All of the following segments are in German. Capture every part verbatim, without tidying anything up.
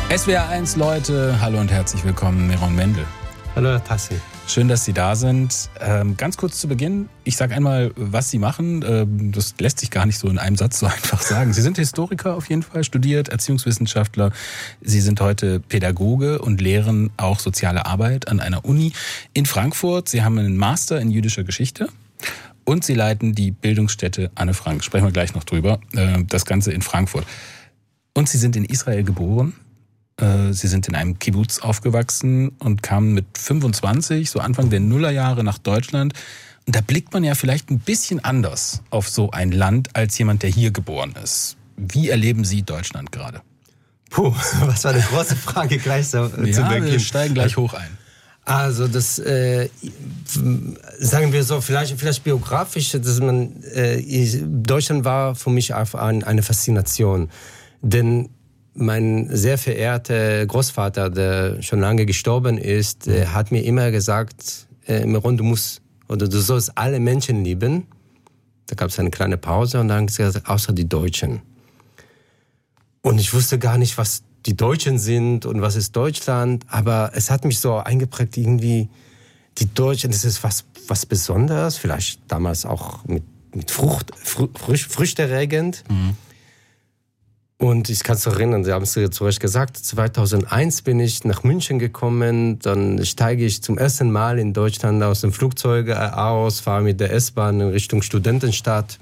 S W R eins Leute, hallo und herzlich willkommen, Meron Mendel. Hallo Herr Tassi. Schön, dass Sie da sind. Ähm, ganz kurz zu Beginn, ich sage einmal, was Sie machen. Ähm, das lässt sich gar nicht so in einem Satz so einfach sagen. Sie sind Historiker auf jeden Fall, studiert, Erziehungswissenschaftler. Sie sind heute Pädagoge und lehren auch soziale Arbeit an einer Uni in Frankfurt. Sie haben einen Master in jüdischer Geschichte. Und Sie leiten die Bildungsstätte Anne Frank. Sprechen wir gleich noch drüber. Äh, das Ganze in Frankfurt. Und Sie sind in Israel geboren. Sie sind in einem Kibbutz aufgewachsen und kamen mit fünfundzwanzig, so Anfang der Nullerjahre, nach Deutschland. Und da blickt man ja vielleicht ein bisschen anders auf so ein Land als jemand, der hier geboren ist. Wie erleben Sie Deutschland gerade? Puh, was war eine große Frage gleich so ja, zu Beginn. Wir steigen gleich hoch ein. Also das, äh, sagen wir so, vielleicht, vielleicht biografisch, dass man, äh, Deutschland war für mich einfach eine Faszination. Denn mein sehr verehrter Großvater, der schon lange gestorben ist, äh, hat mir immer gesagt, äh, Meron, du musst, oder du sollst alle Menschen lieben. Da gab es eine kleine Pause und dann hat er gesagt, außer die Deutschen. Und ich wusste gar nicht, was die Deutschen sind und was ist Deutschland, aber es hat mich so eingeprägt, irgendwie, die Deutschen, das ist was, was Besonderes, vielleicht damals auch mit, mit Frucht, Fr- Früch, früchterregend. Mhm. Und ich kann es erinnern, Sie haben es zu Recht gesagt, zweitausendeins bin ich nach München gekommen, dann steige ich zum ersten Mal in Deutschland aus dem Flugzeug aus, fahre mit der S-Bahn in Richtung Studentenstadt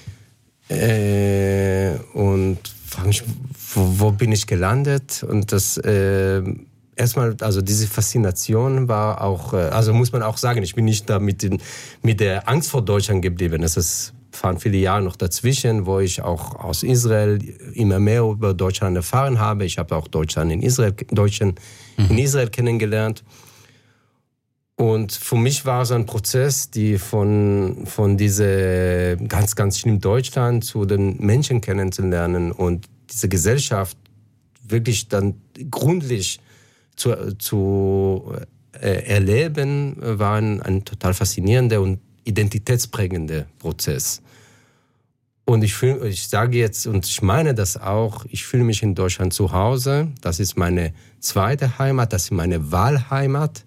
äh, und frage mich, wo, wo bin ich gelandet? Und das äh, erstmal, also diese Faszination war auch, äh, also muss man auch sagen, ich bin nicht da mit, den, mit der Angst vor Deutschland geblieben, das ist waren viele Jahre noch dazwischen, wo ich auch aus Israel immer mehr über Deutschland erfahren habe. Ich habe auch Deutschland in Israel, Deutschen mhm. in Israel kennengelernt. Und für mich war so ein Prozess, die von, von diese ganz, ganz schlimm Deutschland zu den Menschen kennenzulernen und diese Gesellschaft wirklich dann gründlich zu, zu äh, erleben, war ein, ein total faszinierender und identitätsprägender Prozess. Und ich, fühl, ich sage jetzt, und ich meine das auch, ich fühle mich in Deutschland zu Hause. Das ist meine zweite Heimat, das ist meine Wahlheimat.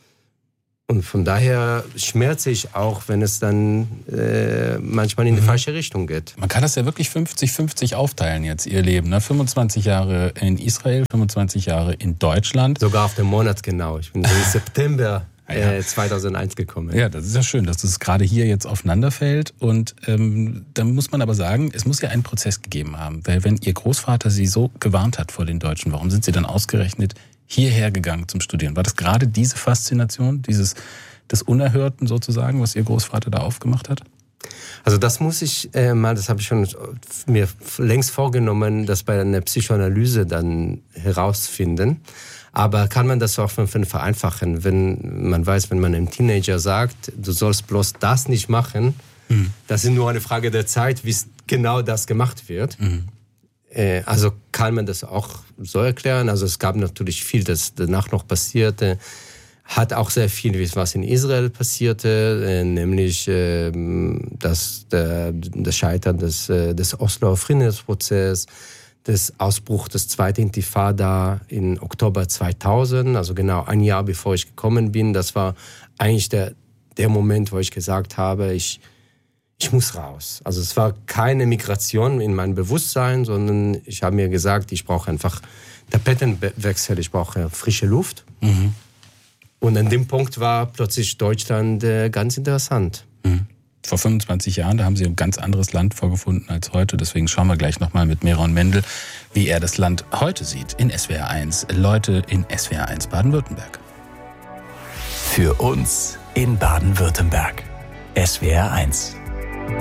Und von daher schmerze ich auch, wenn es dann äh, manchmal in die mhm. falsche Richtung geht. Man kann das ja wirklich fünfzig fünfzig aufteilen jetzt, Ihr Leben. Ne? fünfundzwanzig Jahre in Israel, fünfundzwanzig Jahre in Deutschland. Sogar auf den Monat genau. Ich bin im September Ja. zweitausendeins gekommen. Ja, das ist ja schön, dass das gerade hier jetzt aufeinander fällt. Und ähm, dann muss man aber sagen, es muss ja einen Prozess gegeben haben. Weil wenn Ihr Großvater Sie so gewarnt hat vor den Deutschen, warum sind Sie dann ausgerechnet hierher gegangen zum Studieren? War das gerade diese Faszination, dieses des Unerhörten sozusagen, was Ihr Großvater da aufgemacht hat? Also das muss ich äh, mal, das habe ich schon mir längst vorgenommen, das bei einer Psychoanalyse dann herausfinden. Aber kann man das auch vereinfachen, wenn man weiß, wenn man einem Teenager sagt, du sollst bloß das nicht machen, mhm. das ist nur eine Frage der Zeit, wie genau das gemacht wird. Mhm. Äh, also kann man das auch so erklären. Also es gab natürlich viel, das danach noch passierte. Hat auch sehr viel, was in Israel passierte, äh, nämlich äh, das, der, das Scheitern des, äh, des Osloer Friedensprozesses, des Ausbruch des zweiten Intifada in Oktober zweitausend, also genau ein Jahr bevor ich gekommen bin. Das war eigentlich der, der Moment, wo ich gesagt habe, ich, ich muss raus. Also es war keine Migration in mein Bewusstsein, sondern ich habe mir gesagt, ich brauche einfach Tapetenwechsel, ich brauche frische Luft. Mhm. Und an dem Punkt war plötzlich Deutschland äh, ganz interessant. Mhm. Vor fünfundzwanzig Jahren, da haben Sie ein ganz anderes Land vorgefunden als heute. Deswegen schauen wir gleich nochmal mit Meron Mendel, wie er das Land heute sieht in S W R eins. Leute in S W R eins Baden-Württemberg. Für uns in Baden-Württemberg. S W R eins.